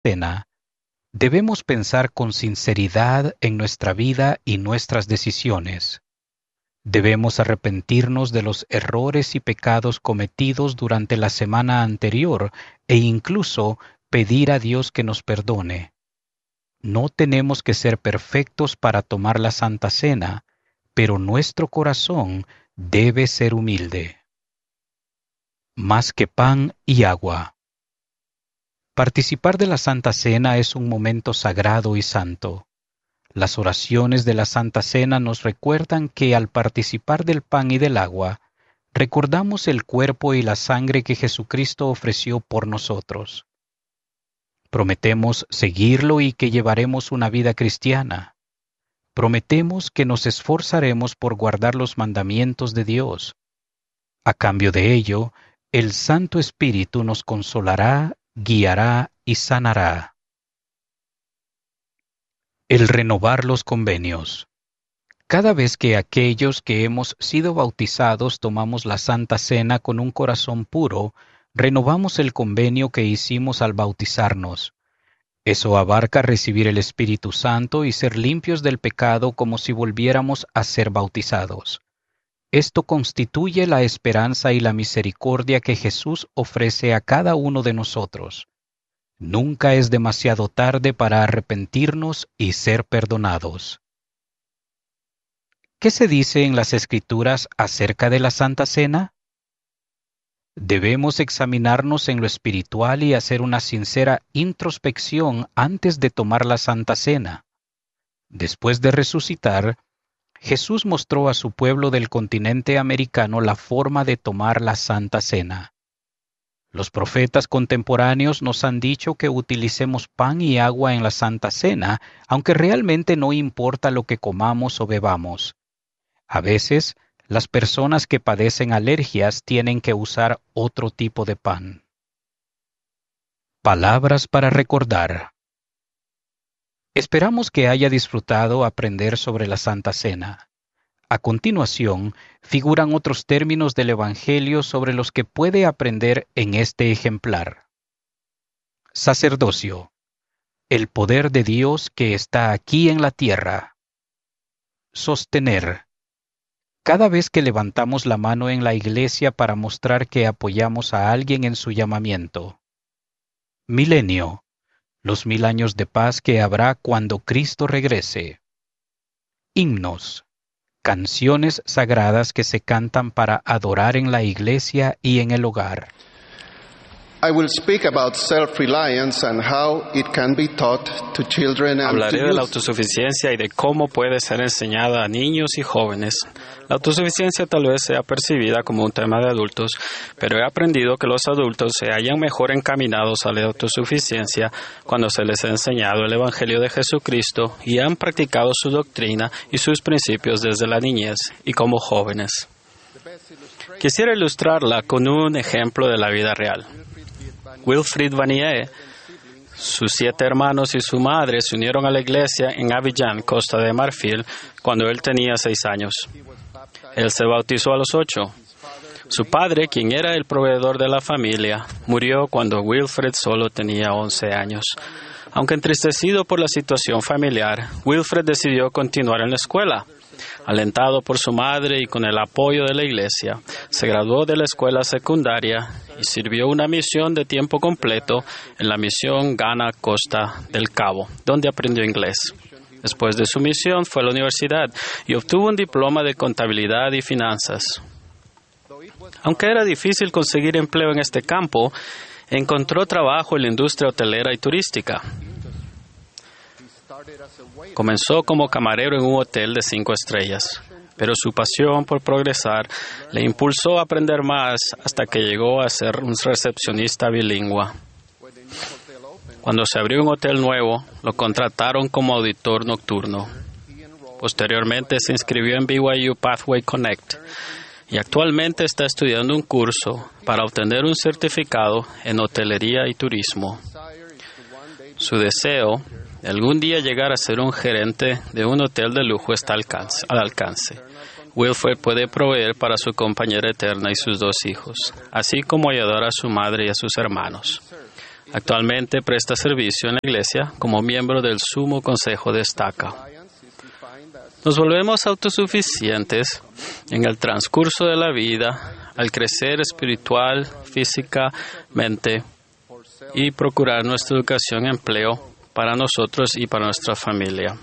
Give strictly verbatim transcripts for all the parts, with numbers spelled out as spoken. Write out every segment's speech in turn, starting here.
Cena, debemos pensar con sinceridad en nuestra vida y nuestras decisiones. Debemos arrepentirnos de los errores y pecados cometidos durante la semana anterior e incluso pedir a Dios que nos perdone. No tenemos que ser perfectos para tomar la Santa Cena, pero nuestro corazón debe ser humilde. Más que pan y agua. Participar de la Santa Cena es un momento sagrado y santo. Las oraciones de la Santa Cena nos recuerdan que al participar del pan y del agua, recordamos el cuerpo y la sangre que Jesucristo ofreció por nosotros. Prometemos seguirlo y que llevaremos una vida cristiana. Prometemos que nos esforzaremos por guardar los mandamientos de Dios. A cambio de ello, el Santo Espíritu nos consolará, guiará y sanará. El renovar los convenios. Cada vez que aquellos que hemos sido bautizados tomamos la Santa Cena con un corazón puro, renovamos el convenio que hicimos al bautizarnos. Eso abarca recibir el Espíritu Santo y ser limpios del pecado como si volviéramos a ser bautizados. Esto constituye la esperanza y la misericordia que Jesús ofrece a cada uno de nosotros. Nunca es demasiado tarde para arrepentirnos y ser perdonados. ¿Qué se dice en las Escrituras acerca de la Santa Cena? Debemos examinarnos en lo espiritual y hacer una sincera introspección antes de tomar la Santa Cena. Después de resucitar, Jesús mostró a su pueblo del continente americano la forma de tomar la Santa Cena. Los profetas contemporáneos nos han dicho que utilicemos pan y agua en la Santa Cena, aunque realmente no importa lo que comamos o bebamos. A veces, las personas que padecen alergias tienen que usar otro tipo de pan. Palabras para recordar. Esperamos que haya disfrutado aprender sobre la Santa Cena. A continuación, figuran otros términos del Evangelio sobre los que puede aprender en este ejemplar. Sacerdocio. El poder de Dios que está aquí en la tierra. Sostener. Cada vez que levantamos la mano en la iglesia para mostrar que apoyamos a alguien en su llamamiento. Milenio. Los mil años de paz que habrá cuando Cristo regrese. Himnos. Canciones sagradas que se cantan para adorar en la iglesia y en el hogar. I will speak about self-reliance and how it can be taught to children and Hablaré to de la youth. autosuficiencia y de cómo puede ser enseñada a niños y jóvenes. La autosuficiencia tal vez sea percibida como un tema de adultos, pero he aprendido que los adultos se hallan mejor encaminados a la autosuficiencia cuando se les ha enseñado el Evangelio de Jesucristo y han practicado su doctrina y sus principios desde la niñez y como jóvenes. Quisiera ilustrarla con un ejemplo de la vida real. Wilfrid Vanier, sus siete hermanos y su madre se unieron a la iglesia en Abidjan, Costa de Marfil, cuando él tenía seis años. Él se bautizó a los ocho. Su padre, quien era el proveedor de la familia, murió cuando Wilfrid solo tenía once años. Aunque entristecido por la situación familiar, Wilfrid decidió continuar en la escuela. Alentado por su madre y con el apoyo de la iglesia, se graduó de la escuela secundaria y sirvió una misión de tiempo completo en la misión Ghana Costa del Cabo, donde aprendió inglés. Después de su misión fue a la universidad y obtuvo un diploma de contabilidad y finanzas. Aunque era difícil conseguir empleo en este campo, encontró trabajo en la industria hotelera y turística. Comenzó como camarero en un hotel de cinco estrellas, pero su pasión por progresar le impulsó a aprender más hasta que llegó a ser un recepcionista bilingüe. Cuando se abrió un hotel nuevo, lo contrataron como auditor nocturno. Posteriormente se inscribió en B Y U Pathway Connect y actualmente está estudiando un curso para obtener un certificado en hotelería y turismo. Su deseo de algún día llegar a ser un gerente de un hotel de lujo está al alcance. Al alcance. Wilfred puede proveer para su compañera eterna y sus dos hijos, así como ayudar a su madre y a sus hermanos. Actualmente presta servicio en la iglesia como miembro del Sumo Consejo de Estaca. Nos volvemos autosuficientes en el transcurso de la vida al crecer espiritual, físicamente y procurar nuestra educación y empleo para nosotros y para nuestra familia.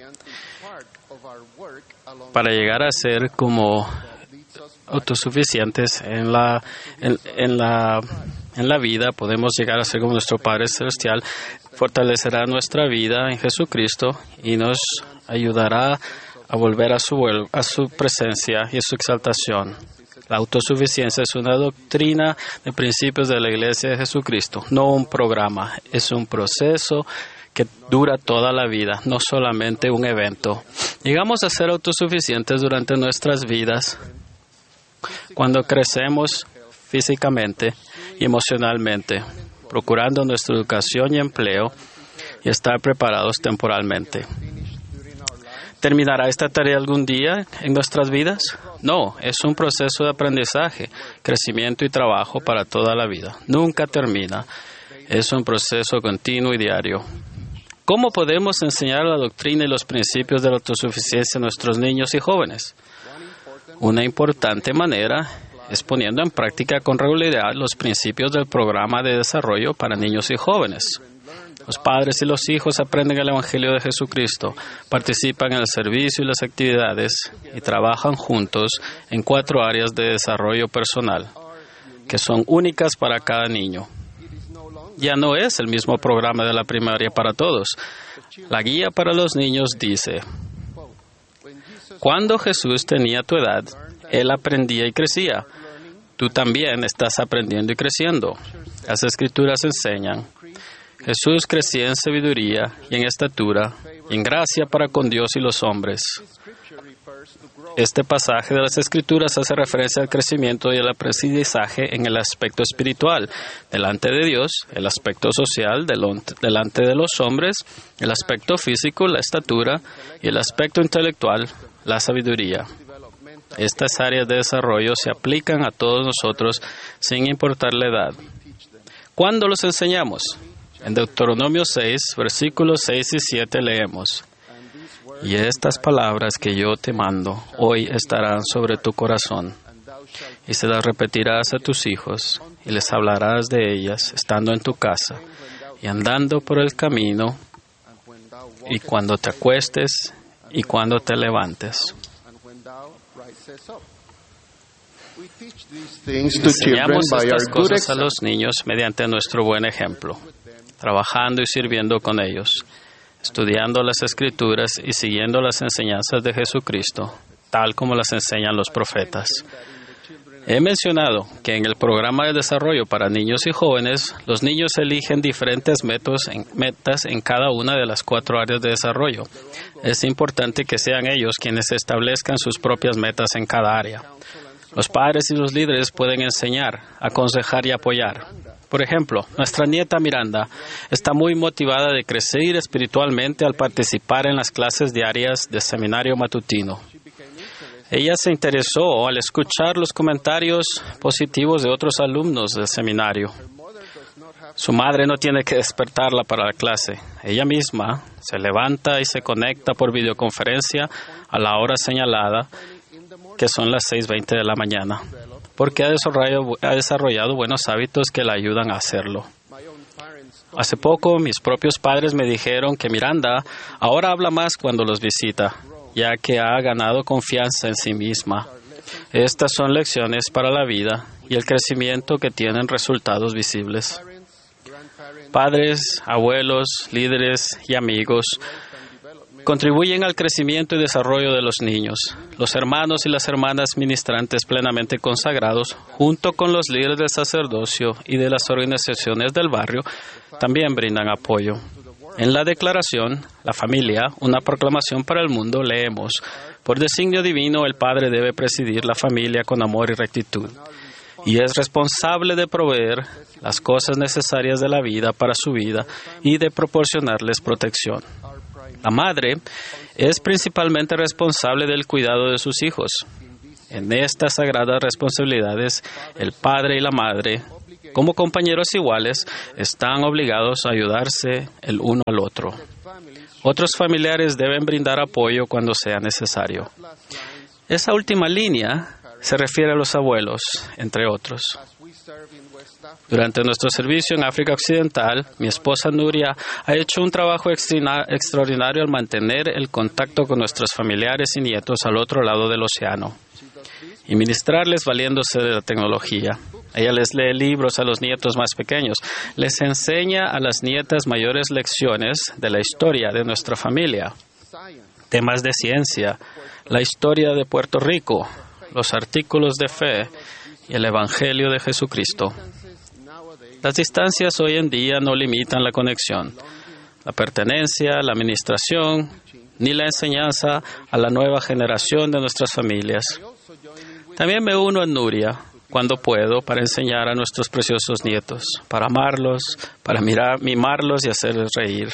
Para llegar a ser como autosuficientes en la, en, en la, en la vida, podemos llegar a ser como nuestro Padre Celestial, fortalecerá nuestra vida en Jesucristo y nos ayudará a volver a su, a su presencia y a su exaltación. La autosuficiencia es una doctrina de principios de la Iglesia de Jesucristo, no un programa, es un proceso que dura toda la vida, no solamente un evento. Llegamos a ser autosuficientes durante nuestras vidas cuando crecemos físicamente y emocionalmente, procurando nuestra educación y empleo y estar preparados temporalmente. ¿Terminará esta tarea algún día en nuestras vidas? No, es un proceso de aprendizaje, crecimiento y trabajo para toda la vida. Nunca termina. Es un proceso continuo y diario. ¿Cómo podemos enseñar la doctrina y los principios de la autosuficiencia a nuestros niños y jóvenes? Una importante manera es poniendo en práctica con regularidad los principios del programa de desarrollo para niños y jóvenes. Los padres y los hijos aprenden el Evangelio de Jesucristo, participan en el servicio y las actividades y trabajan juntos en cuatro áreas de desarrollo personal, que son únicas para cada niño. Ya no es el mismo programa de la primaria para todos. La guía para los niños dice: cuando Jesús tenía tu edad, Él aprendía y crecía. Tú también estás aprendiendo y creciendo. Las Escrituras enseñan: Jesús crecía en sabiduría y en estatura y en gracia para con Dios y los hombres. Este pasaje de las Escrituras hace referencia al crecimiento y al aprendizaje en el aspecto espiritual, delante de Dios, el aspecto social, delante de los hombres, el aspecto físico, la estatura, y el aspecto intelectual, la sabiduría. Estas áreas de desarrollo se aplican a todos nosotros sin importar la edad. ¿Cuándo los enseñamos? En Deuteronomio seis, versículos seis y siete leemos: y estas palabras que yo te mando hoy estarán sobre tu corazón, y se las repetirás a tus hijos, y les hablarás de ellas estando en tu casa, y andando por el camino, y cuando te acuestes, y cuando te levantes. Enseñamos estas cosas a los niños mediante nuestro buen ejemplo, trabajando y sirviendo con ellos, estudiando las Escrituras y siguiendo las enseñanzas de Jesucristo, tal como las enseñan los profetas. He mencionado que en el programa de desarrollo para niños y jóvenes, los niños eligen diferentes métodos en, metas en cada una de las cuatro áreas de desarrollo. Es importante que sean ellos quienes establezcan sus propias metas en cada área. Los padres y los líderes pueden enseñar, aconsejar y apoyar. Por ejemplo, nuestra nieta Miranda está muy motivada de crecer espiritualmente al participar en las clases diarias de seminario matutino. Ella se interesó al escuchar los comentarios positivos de otros alumnos del seminario. Su madre no tiene que despertarla para la clase. Ella misma se levanta y se conecta por videoconferencia a la hora señalada, que son las seis veinte de la mañana, porque ha desarrollado, ha desarrollado buenos hábitos que la ayudan a hacerlo. Hace poco, mis propios padres me dijeron que Miranda ahora habla más cuando los visita, ya que ha ganado confianza en sí misma. Estas son lecciones para la vida y el crecimiento que tienen resultados visibles. Padres, abuelos, líderes y amigos contribuyen al crecimiento y desarrollo de los niños. Los hermanos y las hermanas ministrantes plenamente consagrados, junto con los líderes del sacerdocio y de las organizaciones del barrio, también brindan apoyo. En la declaración, La familia, una proclamación para el mundo, leemos: por designio divino, el Padre debe presidir la familia con amor y rectitud, y es responsable de proveer las cosas necesarias de la vida para su vida y de proporcionarles protección. La madre es principalmente responsable del cuidado de sus hijos. En estas sagradas responsabilidades, el padre y la madre Como compañeros iguales, están obligados a ayudarse el uno al otro. Otros familiares deben brindar apoyo cuando sea necesario. Esa última línea se refiere a los abuelos, entre otros. Durante nuestro servicio en África Occidental, mi esposa Nuria ha hecho un trabajo extra- extraordinario al mantener el contacto con nuestros familiares y nietos al otro lado del océano y ministrarles valiéndose de la tecnología. Ella les lee libros a los nietos más pequeños, les enseña a las nietas mayores lecciones de la historia de nuestra familia, temas de ciencia, la historia de Puerto Rico, los artículos de fe y el Evangelio de Jesucristo. Las distancias hoy en día no limitan la conexión, la pertenencia, la administración, ni la enseñanza a la nueva generación de nuestras familias. También me uno a Nuria cuando puedo para enseñar a nuestros preciosos nietos, para amarlos, para mirar, mimarlos y hacerles reír.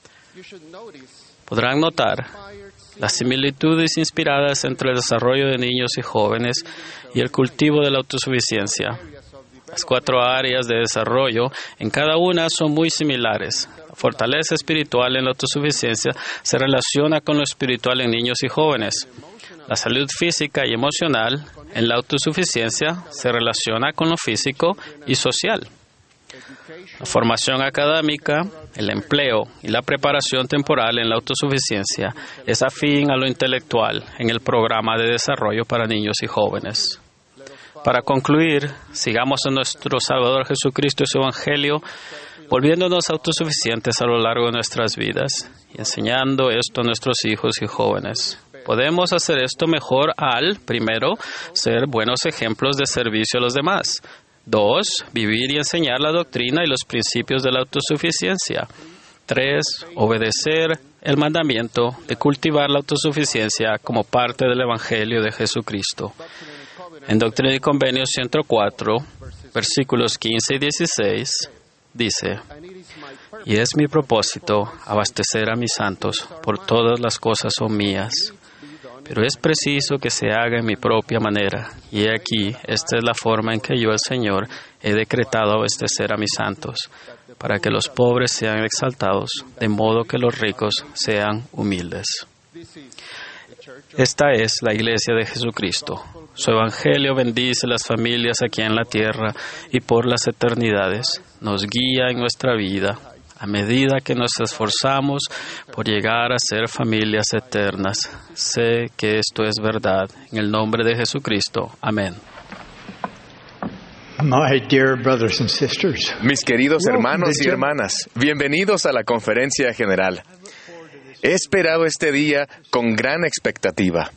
Podrán notar las similitudes inspiradas entre el desarrollo de niños y jóvenes y el cultivo de la autosuficiencia. Las cuatro áreas de desarrollo en cada una son muy similares. La fortaleza espiritual en la autosuficiencia se relaciona con lo espiritual en niños y jóvenes. La salud física y emocional en la autosuficiencia se relaciona con lo físico y social. La formación académica, el empleo y la preparación temporal en la autosuficiencia es afín a lo intelectual en el programa de desarrollo para niños y jóvenes. Para concluir, sigamos a nuestro Salvador Jesucristo y su Evangelio, volviéndonos autosuficientes a lo largo de nuestras vidas y enseñando esto a nuestros hijos y jóvenes. Podemos hacer esto mejor al, primero, ser buenos ejemplos de servicio a los demás. Dos, vivir y enseñar la doctrina y los principios de la autosuficiencia. Tres, obedecer el mandamiento de cultivar la autosuficiencia como parte del Evangelio de Jesucristo. En Doctrina y Convenios ciento cuatro, versículos quince y dieciséis, dice: y es mi propósito abastecer a mis santos, por todas las cosas son mías. Pero es preciso que se haga en mi propia manera, y he aquí, esta es la forma en que yo, el Señor, he decretado abastecer a mis santos, para que los pobres sean exaltados, de modo que los ricos sean humildes. Esta es la Iglesia de Jesucristo. Su Evangelio bendice las familias aquí en la tierra y por las eternidades. Nos guía en nuestra vida, a medida que nos esforzamos por llegar a ser familias eternas. Sé que esto es verdad. En el nombre de Jesucristo. Amén. My dear brothers and sisters, Mis queridos hermanos y hermanas, bienvenidos a la Conferencia General. He esperado este día con gran expectativa.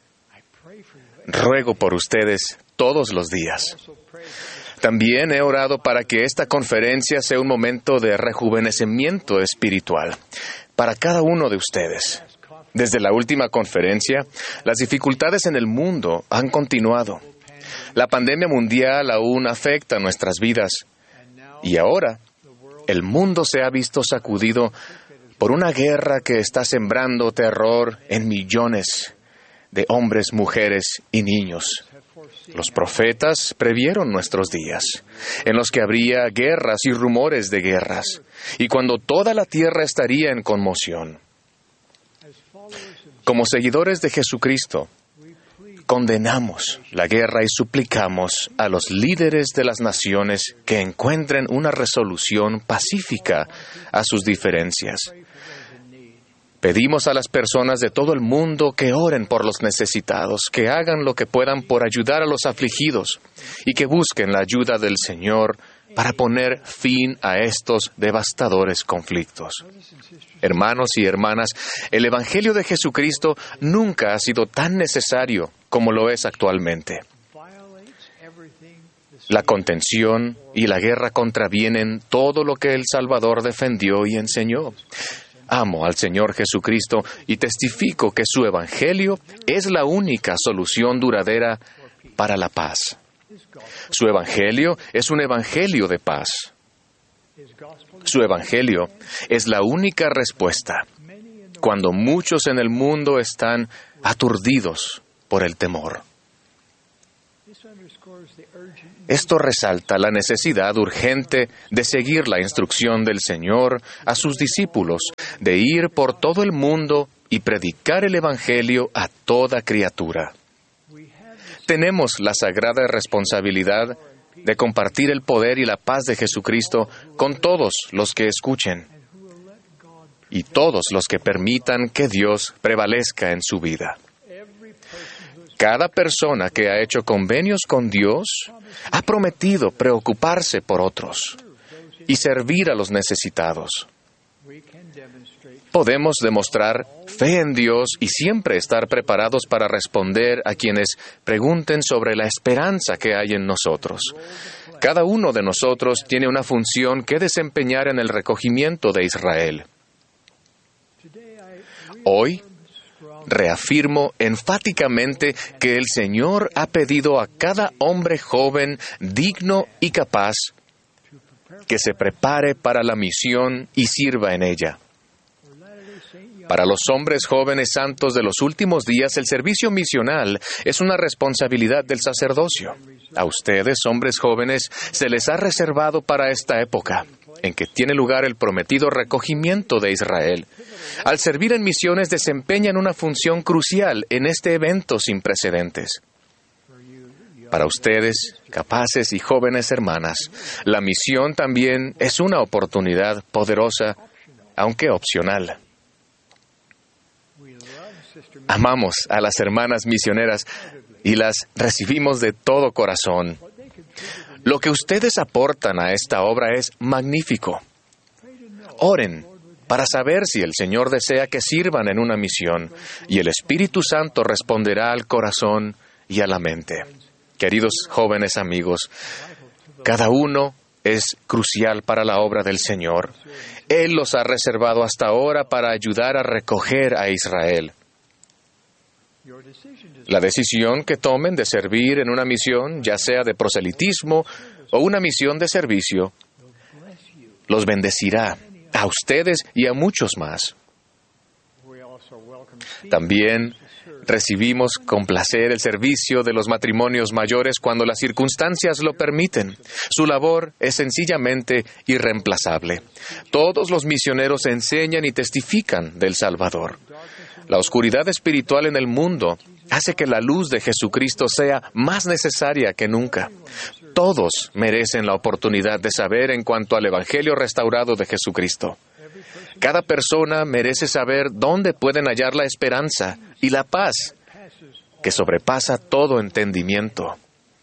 Ruego por ustedes todos los días. También he orado para que esta conferencia sea un momento de rejuvenecimiento espiritual para cada uno de ustedes. Desde la última conferencia, las dificultades en el mundo han continuado. La pandemia mundial aún afecta nuestras vidas. Y ahora, el mundo se ha visto sacudido por una guerra que está sembrando terror en millones de hombres, mujeres y niños. Los profetas previeron nuestros días, en los que habría guerras y rumores de guerras, y cuando toda la tierra estaría en conmoción. Como seguidores de Jesucristo, condenamos la guerra y suplicamos a los líderes de las naciones que encuentren una resolución pacífica a sus diferencias. Pedimos a las personas de todo el mundo que oren por los necesitados, que hagan lo que puedan por ayudar a los afligidos y que busquen la ayuda del Señor para poner fin a estos devastadores conflictos. Hermanos y hermanas, el Evangelio de Jesucristo nunca ha sido tan necesario como lo es actualmente. La contención y la guerra contravienen todo lo que el Salvador defendió y enseñó. Amo al Señor Jesucristo y testifico que su Evangelio es la única solución duradera para la paz. Su Evangelio es un Evangelio de paz. Su Evangelio es la única respuesta cuando muchos en el mundo están aturdidos por el temor. Esto resalta la necesidad urgente de seguir la instrucción del Señor a sus discípulos, de ir por todo el mundo y predicar el Evangelio a toda criatura. Tenemos la sagrada responsabilidad de compartir el poder y la paz de Jesucristo con todos los que escuchen y todos los que permitan que Dios prevalezca en su vida. Cada persona que ha hecho convenios con Dios ha prometido preocuparse por otros y servir a los necesitados. Podemos demostrar fe en Dios y siempre estar preparados para responder a quienes pregunten sobre la esperanza que hay en nosotros. Cada uno de nosotros tiene una función que desempeñar en el recogimiento de Israel. Hoy, reafirmo enfáticamente que el Señor ha pedido a cada hombre joven, digno y capaz, que se prepare para la misión y sirva en ella. Para los hombres jóvenes santos de los últimos días, el servicio misional es una responsabilidad del sacerdocio. A ustedes, hombres jóvenes, se les ha reservado para esta época, en que tiene lugar el prometido recogimiento de Israel. Al servir en misiones desempeñan una función crucial en este evento sin precedentes. Para ustedes, capaces y jóvenes hermanas, la misión también es una oportunidad poderosa, aunque opcional. Amamos a las hermanas misioneras y las recibimos de todo corazón. Lo que ustedes aportan a esta obra es magnífico. Oren para saber si el Señor desea que sirvan en una misión, y el Espíritu Santo responderá al corazón y a la mente. Queridos jóvenes amigos, cada uno es crucial para la obra del Señor. Él los ha reservado hasta ahora para ayudar a recoger a Israel. La decisión que tomen de servir en una misión, ya sea de proselitismo o una misión de servicio, los bendecirá a ustedes y a muchos más. También recibimos con placer el servicio de los matrimonios mayores cuando las circunstancias lo permiten. Su labor es sencillamente irreemplazable. Todos los misioneros enseñan y testifican del Salvador. La oscuridad espiritual en el mundo hace que la luz de Jesucristo sea más necesaria que nunca. Todos merecen la oportunidad de saber en cuanto al Evangelio restaurado de Jesucristo. Cada persona merece saber dónde pueden hallar la esperanza y la paz que sobrepasa todo entendimiento.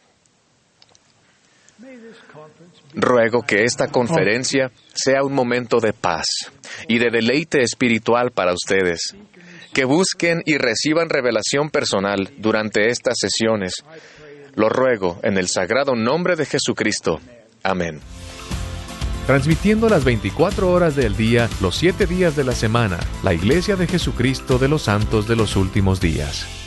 Ruego que esta conferencia sea un momento de paz y de deleite espiritual para ustedes. Que busquen y reciban revelación personal durante estas sesiones. Lo ruego en el sagrado nombre de Jesucristo. Amén. Transmitiendo las veinticuatro horas del día, los siete días de la semana, la Iglesia de Jesucristo de los Santos de los Últimos Días.